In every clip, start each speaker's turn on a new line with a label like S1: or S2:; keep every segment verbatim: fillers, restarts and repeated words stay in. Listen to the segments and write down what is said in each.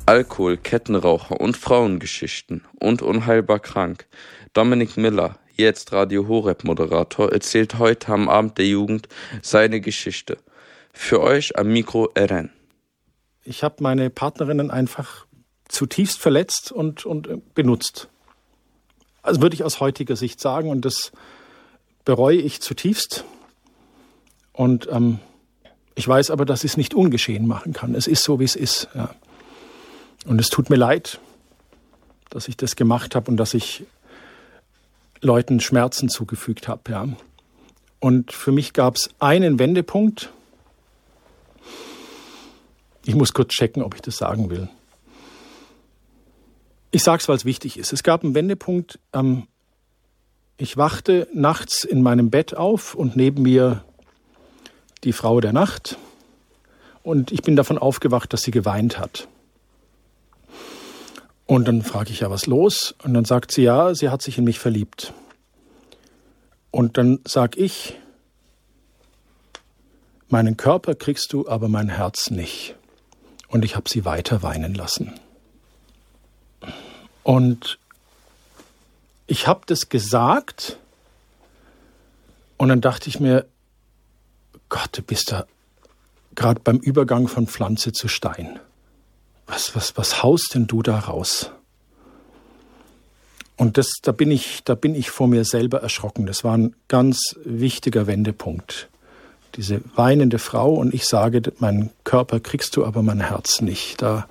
S1: Alkohol, Kettenraucher und Frauengeschichten und unheilbar krank. Dominik Miller, jetzt Radio Horeb-Moderator, erzählt heute am Abend der Jugend seine Geschichte. Für euch am Mikro Eren.
S2: Ich habe meine Partnerinnen einfach zutiefst verletzt und, und benutzt. Also würde ich aus heutiger Sicht sagen, und das bereue ich zutiefst. Und ähm, ich weiß aber, dass ich es nicht ungeschehen machen kann. Es ist so, wie es ist. Ja. Und es tut mir leid, dass ich das gemacht habe und dass ich Leuten Schmerzen zugefügt habe. Ja. Und für mich gab es einen Wendepunkt. Ich muss kurz checken, ob ich das sagen will. Ich sage es, weil es wichtig ist. Es gab einen Wendepunkt. Ähm, ich wachte nachts in meinem Bett auf und neben mir die Frau der Nacht. Und ich bin davon aufgewacht, dass sie geweint hat. Und dann frage ich ja, was los? Und dann sagt sie, ja, sie hat sich in mich verliebt. Und dann sage ich, meinen Körper kriegst du, aber mein Herz nicht. Und ich habe sie weiter weinen lassen. Und ich habe das gesagt und dann dachte ich mir, Gott, du bist da gerade beim Übergang von Pflanze zu Stein. Was, was, was haust denn du da raus? Und das, da bin ich, da bin ich vor mir selber erschrocken. Das war ein ganz wichtiger Wendepunkt. Diese weinende Frau und ich sage, meinen Körper kriegst du, aber mein Herz nicht. Da,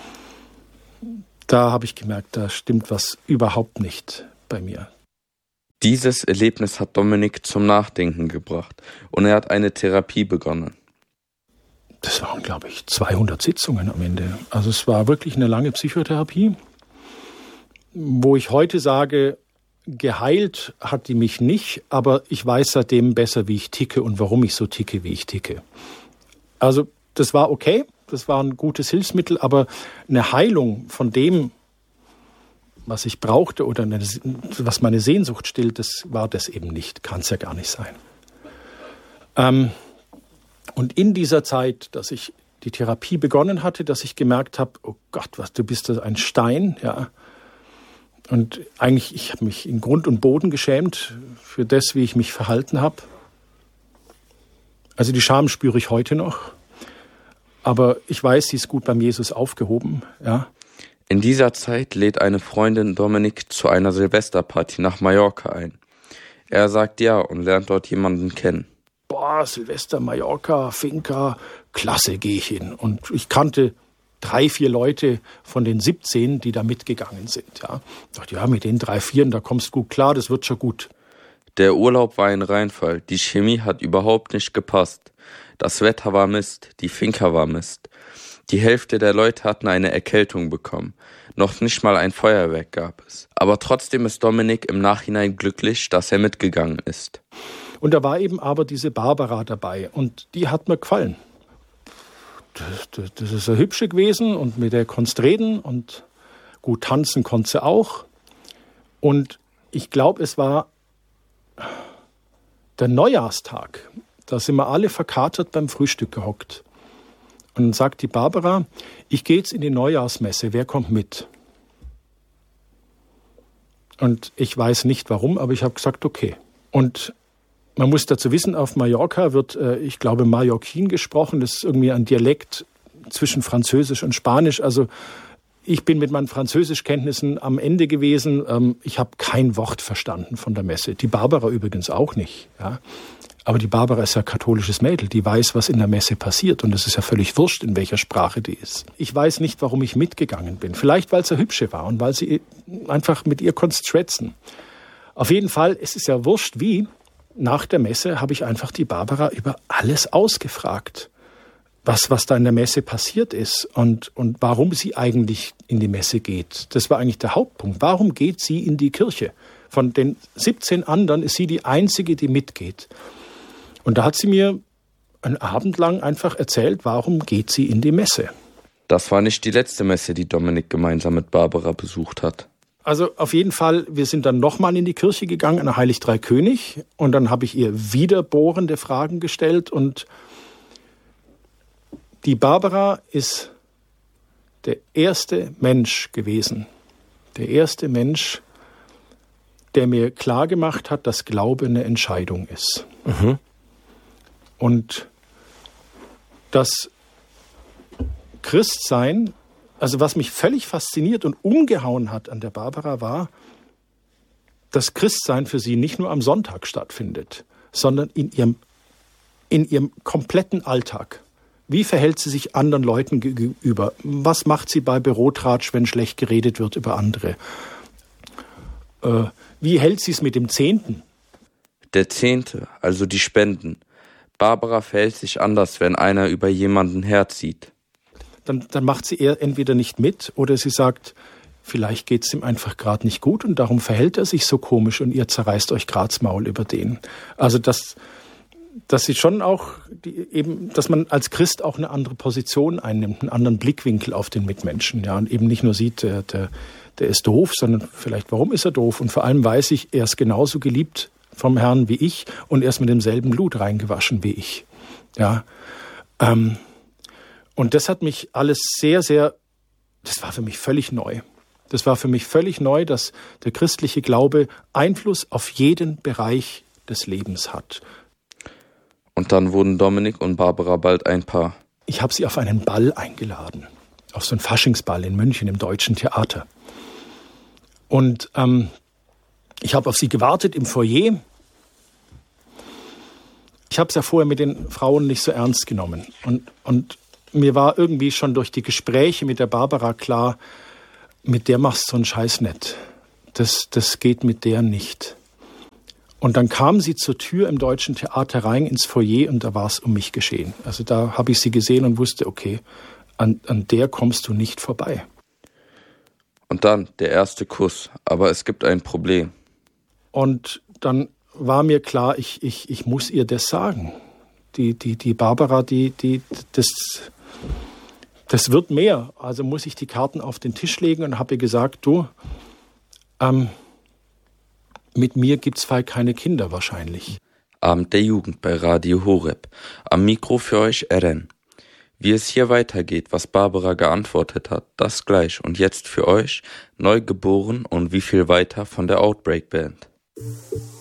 S2: da habe ich gemerkt, da stimmt was überhaupt nicht bei mir.
S1: Dieses Erlebnis hat Dominik zum Nachdenken gebracht und er hat eine Therapie begonnen.
S2: Das waren, glaube ich, zweihundert Sitzungen am Ende. Also es war wirklich eine lange Psychotherapie, wo ich heute sage, geheilt hat die mich nicht, aber ich weiß seitdem besser, wie ich ticke und warum ich so ticke, wie ich ticke. Also das war okay, das war ein gutes Hilfsmittel, aber eine Heilung von dem, was ich brauchte oder eine, was meine Sehnsucht stillt, das war das eben nicht, kann es ja gar nicht sein. Ähm, Und in dieser Zeit, dass ich die Therapie begonnen hatte, dass ich gemerkt habe, oh Gott, was, du bist ein Stein, ja. Und eigentlich, ich habe mich in Grund und Boden geschämt für das, wie ich mich verhalten habe. Also die Scham spüre ich heute noch. Aber ich weiß, sie ist gut beim Jesus aufgehoben, ja.
S1: In dieser Zeit lädt eine Freundin Dominik zu einer Silvesterparty nach Mallorca ein. Er sagt ja und lernt dort jemanden kennen.
S2: Boah, Silvester, Mallorca, Finca, klasse, gehe ich hin. Und ich kannte drei, vier Leute von den siebzehn, die da mitgegangen sind. Ja. Ich dachte, ja, mit den drei, vieren, da kommst du gut klar, das wird schon gut.
S1: Der Urlaub war ein Reinfall, die Chemie hat überhaupt nicht gepasst. Das Wetter war Mist, die Finca war Mist. Die Hälfte der Leute hatten eine Erkältung bekommen. Noch nicht mal ein Feuerwerk gab es. Aber trotzdem ist Dominik im Nachhinein glücklich, dass er mitgegangen ist.
S2: Und da war eben aber diese Barbara dabei und die hat mir gefallen. Das, das, das ist eine hübsche gewesen und mit der konntest reden und gut tanzen konnte sie auch. Und ich glaube, es war der Neujahrstag. Da sind wir alle verkatert beim Frühstück gehockt. Und dann sagt die Barbara, ich gehe jetzt in die Neujahrsmesse, wer kommt mit? Und ich weiß nicht warum, aber ich habe gesagt, okay. Und man muss dazu wissen, auf Mallorca wird, äh, ich glaube, Mallorquin gesprochen. Das ist irgendwie ein Dialekt zwischen Französisch und Spanisch. Also ich bin mit meinen Französischkenntnissen am Ende gewesen. Ähm, ich habe kein Wort verstanden von der Messe. Die Barbara übrigens auch nicht. Ja. Aber die Barbara ist ja katholisches Mädel. Die weiß, was in der Messe passiert. Und es ist ja völlig wurscht, in welcher Sprache die ist. Ich weiß nicht, warum ich mitgegangen bin. Vielleicht, weil sie hübsche war und weil sie einfach mit ihr konntest schwätzen. Auf jeden Fall, es ist ja wurscht wie. Nach der Messe habe ich einfach die Barbara über alles ausgefragt, was, was da in der Messe passiert ist und, und warum sie eigentlich in die Messe geht. Das war eigentlich der Hauptpunkt. Warum geht sie in die Kirche? Von den siebzehn anderen ist sie die Einzige, die mitgeht. Und da hat sie mir einen Abend lang einfach erzählt, warum geht sie in die Messe.
S1: Das war nicht die letzte Messe, die Dominik gemeinsam mit Barbara besucht hat.
S2: Also auf jeden Fall, wir sind dann nochmal in die Kirche gegangen, an der Heilig Drei König. Und dann habe ich ihr wieder bohrende Fragen gestellt. Und die Barbara ist der erste Mensch gewesen, der erste Mensch, der mir klargemacht hat, dass Glaube eine Entscheidung ist. Mhm. Und das Christsein, also was mich völlig fasziniert und umgehauen hat an der Barbara, war, dass Christsein für sie nicht nur am Sonntag stattfindet, sondern in ihrem, in ihrem kompletten Alltag. Wie verhält sie sich anderen Leuten gegenüber? Was macht sie bei Bürotratsch, wenn schlecht geredet wird über andere? Äh, wie hält sie es mit dem Zehnten?
S1: Der Zehnte, also die Spenden. Barbara verhält sich anders, wenn einer über jemanden herzieht.
S2: Dann, dann macht sie eher entweder nicht mit oder sie sagt, vielleicht geht es ihm einfach gerade nicht gut und darum verhält er sich so komisch und ihr zerreißt euch grad's Maul über den. Also das, dass sie schon auch die, eben, dass man als Christ auch eine andere Position einnimmt, einen anderen Blickwinkel auf den Mitmenschen, ja, und eben nicht nur sieht, der, der, der ist doof, sondern vielleicht, warum ist er doof? Und vor allem weiß ich, er ist genauso geliebt vom Herrn wie ich und er ist mit demselben Blut reingewaschen wie ich. Ja, ähm, und das hat mich alles sehr, sehr, das war für mich völlig neu. Das war für mich völlig neu, dass der christliche Glaube Einfluss auf jeden Bereich des Lebens hat.
S1: Und dann wurden Dominik und Barbara bald ein Paar.
S2: Ich habe sie auf einen Ball eingeladen, auf so einen Faschingsball in München im Deutschen Theater. Und ähm, ich habe auf sie gewartet im Foyer. Ich habe es ja vorher mit den Frauen nicht so ernst genommen. Und, und mir war irgendwie schon durch die Gespräche mit der Barbara klar, mit der machst du so einen Scheiß nicht. Das, das geht mit der nicht. Und dann kam sie zur Tür im Deutschen Theater rein ins Foyer und da war es um mich geschehen. Also da habe ich sie gesehen und wusste, okay, an, an der kommst du nicht vorbei.
S1: Und dann der erste Kuss, aber es gibt ein Problem.
S2: Und dann war mir klar, ich, ich, ich muss ihr das sagen. Die, die, die Barbara, die, die, das, das wird mehr. Also muss ich die Karten auf den Tisch legen und habe ihr gesagt, du, ähm, mit mir gibt's bald keine Kinder wahrscheinlich.
S1: Abend der Jugend bei Radio Horeb. Am Mikro für euch R N. Wie es hier weitergeht, was Barbara geantwortet hat, das gleich. Und jetzt für euch, Neugeboren und wie viel weiter von der Outbreak Band.